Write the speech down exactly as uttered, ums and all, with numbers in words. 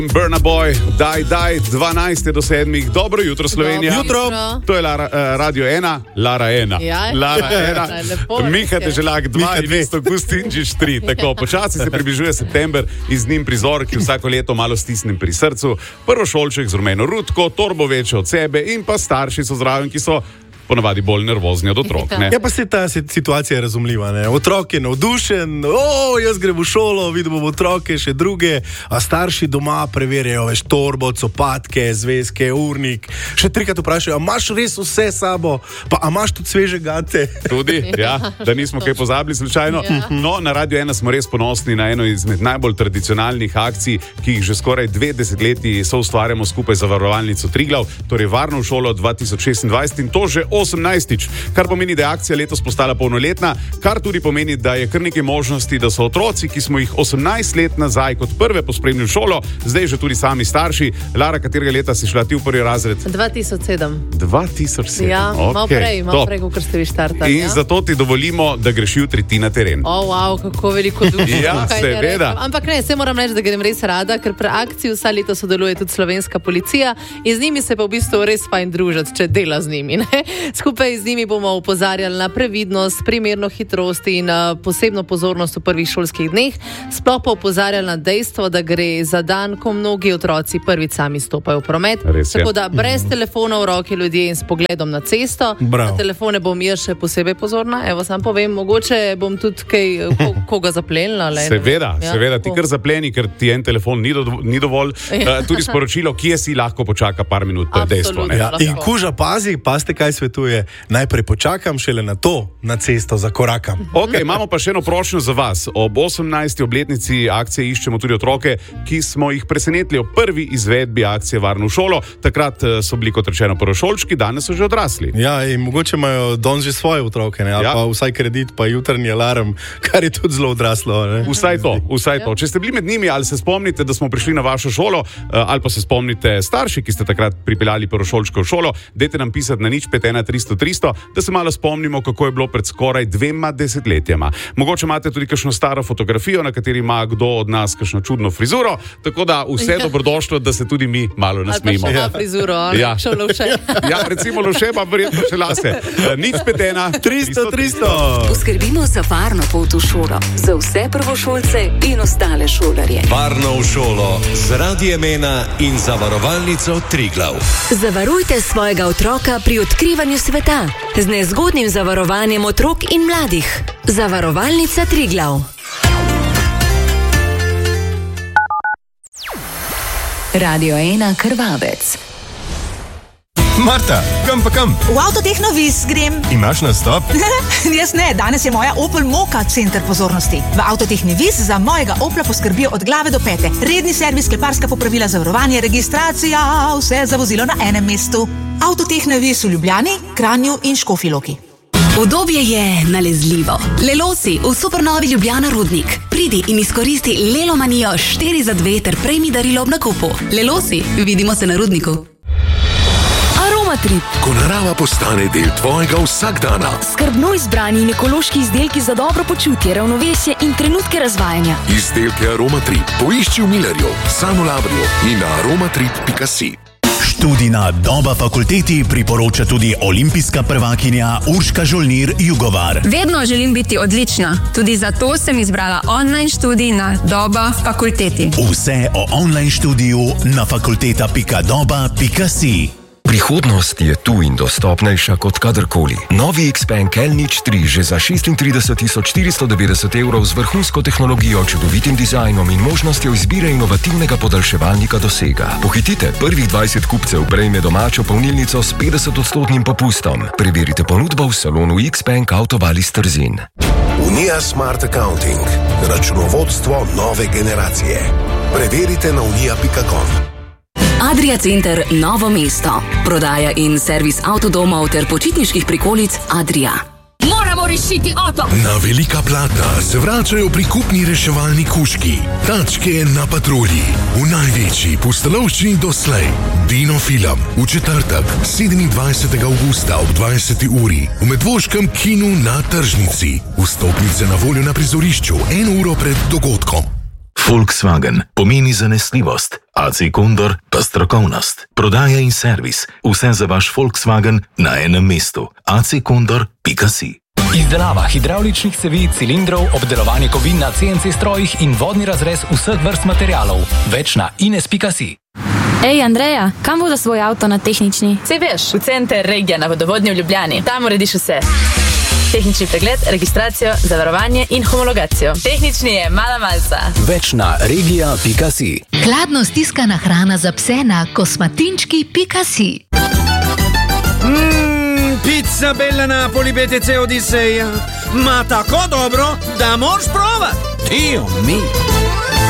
Burna Boy, daj, daj, dvanajst do sedmih. Dobro jutro, Slovenija. Jutro. To je Lara, uh, Radio ena, Lara ena. Ja. Lara ena. Lepo, Miha Deželak dva, Miha dve. Ivisto Gustinčič tri. Tako, počasi se približuje september in z njim prizor, ki vsako leto malo stisnem pri srcu. Prvošolček z rumeno rutko, torbo večje od sebe in pa starši so zraven, ki so ponavadi bolj nervozni od otrok. Ne? Ja, pa se ta situacija je razumljiva. Ne? Otrok je navdušen, o, jaz grem v šolo, vidim otroke, še druge, a starši doma preverjajo veš torbo, copatke, zvezke, urnik. Še trikrat vprašajo, a imaš res vse sabo, pa a imaš tudi sveže gate? Tudi, ja, da nismo kaj pozabili slučajno. Ja. No, na Radio ena smo res ponosni na eno izmed najbolj tradicionalnih akcij, ki jih že skoraj dve desetletji soustvarjamo skupaj z Zavarovalnico Triglav, torej Varno v šolo dva tisoč šestindvajset in to že osemnajstič, kar pomeni, da je akcija letos postala polnoletna, kar tudi pomeni, da je kar nekaj možnosti, da so otroci, ki smo jih osemnajst let nazaj kot prve pospremili v šolo, zdaj že tudi sami starši. Lara, katerega leta si šla ti v prvi razred? dva tisoč sedem. dva tisoč sedem. Ja, okay. malo prej, malo prej, kot ste vi štartali. In ja? zato ti dovolimo, da greš jutri ti na teren. O, wow, kako veliko duši. Ja, seveda. Ampak ne, se moram reči, da grem res rada, ker pri akciji vsa leta sodeluje tudi slovenska policija in z njimi se pa v bistvu res fajn družiti, če dela z njimi. Ne? Skupaj z njimi bomo upozarjali na previdnost, primerno hitrost in uh, posebno pozornost v prvih šolskih dneh, sploh pa upozarjali na dejstvo, da gre za dan, ko mnogi otroci prvič sami stopajo v promet. Tako da brez telefona v roki ljudje in s pogledom na cesto. Bravo. Na telefone bom jaz še posebej pozorna. Evo, sam povem, mogoče bom tudi kaj, ko, koga zaplenila. Le, seveda, ja, seveda, ti kar zapleni, ker ti en telefon ni, do, ni dovolj. Ja. Uh, tudi sporočilo, kje si, lahko počaka par minut, to je dejstvo. Ne? Ja, in kuža pazi, pazite, kaj svetuje. Najprej počakam, šele na to, na cesto zakorakam. Ok, imamo pa še eno prošnjo za vas. Ob osemnajsti obletnici akcije iščemo tudi otroke, ki smo jih presenetili o prvi izvedbi akcije Varno v šolo. Takrat so bili, kot rečeno, prvošolčki, danes so že odrasli. Ja, in mogoče imajo danes že svoje otroke, ne? Ali Ja. pa vsaj kredit, pa jutrnji alarm, kar je tudi zelo odraslo. Ne? Vsaj to, vsaj to. Če ste bili med njimi, ali se spomnite, da smo prišli na vašo šolo, ali pa se spomnite starši, ki ste takrat pripeljali prvošolčke v šolo, dajte nam pisati na nič pet ena tristo tristo, da se malo spomnimo, kako je bilo pred skoraj dvema desetletjema. Mogoče imate tudi kakšno staro fotografijo, na kateri ima kdo od nas kakšno čudno frizuro, tako da vse Ja. dobrodošlo, da se tudi mi malo nasmejimo. Ali pa še na frizuro, ali Ja. še lovše. Ja, recimo Lovše, pa verjetno še lase. nič pet ena tristo tristo. Poskrbimo za varno pot v šolo, za vse prvošolce in ostale šolarje. Varno v šolo z Radiem ena in Zavarovalnico Triglav. Zavarujte svojega otroka pri odkrivanju sveta z nezgodnim zavarovanjem otrok in mladih. Zavarovalnica Triglav. Radio ena Krvavec. Marta, kam pa kam? V Avtotehnovis grem. Imaš nastop? Jaz ne, danes je moja Opel Mokka center pozornosti. V Avtotehnovis za mojega Opla poskrbijo od glave do pete. Redni servis, kleparska popravila, zavarovanje, registracija, vse za vozilo na enem mestu. Avtotehnovis v Ljubljani, Kranju in Škofji Loki. Udobje je nalezljivo. Lelosi v supernovi Ljubljana Rudnik. Pridi in izkoristi Lelomanijo štiri za dve ter prejmi darilo ob nakupu. Lelosi, vidimo se na Rudniku. Aromatrip. Ko narava postane del tvojega vsakdana. Skrbno izbrani in ekološki izdelki za dobro počutje, ravnovesje in trenutke razvajanja. Izdelke Aromatrip poišči v Millerju, Sanolabrju in na aromatrip pika si. Študijna doba fakulteti priporoča tudi olimpijska prvakinja Urška Žolnir Jugovar. Vedno želim biti odlična, tudi zato sem izbrala online študij na Doba fakulteti. Vse o online študiju na fakulteta pika doba pika si. Prihodnost je tu in dostopnejša kot kadarkoli. Novi Xpeng L nič tri že za šestintrideset tisoč štiristo devetdeset evrov z vrhunsko tehnologijo, čudovitim dizajnom in možnostjo izbire inovativnega podaljševalnika dosega. Pohitite, prvih dvajset kupcev prejme domačo polnilnico s petdesetodstotnim popustom. Preverite ponudbo v salonu Xpeng Avtovali Trzin. Unija Smart Accounting. Računovodstvo nove generacije. Preverite na unija pika com. Adria Center Novo mesto. Prodaja in servis avtodomov ter počitniških prikolic Adria. Moramo rešiti otok! Na velika platna se vračajo prikupni reševalni kužki. Tačke na patrulji. V največji pustolovščini doslej. Dino Film. V četrtek, sedemindvajsetega avgusta ob dvajseti uri. V Medvoškem kinu na Tržnici. Vstopnice na voljo na prizorišču eno uro pred dogodkom. Volkswagen pomeni zanesljivost, A C Condor pa strokovnost, prodaja in servis, vse za vaš Volkswagen na enem mestu. a c condor pika si. Izdelava hidravličnih cevi, cilindrov, obdelovanje kovin na C N C strojih in vodni razrez vseh vrst materialov. Več na ines pika si. Ej, Andreja, kam bo za svoj avto na tehnični? Sej veš, v center Regija na vodovodnji v Ljubljani. Tam urediš vse. Tehnični pregled, registracijo, zavarovanje in homologacijo. Tehnični je mala malca. Več na regija pika si. Hladno stiskana hrana za pse na kosmatinčki pika si. Mmm, pizza bella Napoli B T C Odiseja. Ma tako dobro, da moraš provat. Dio mi.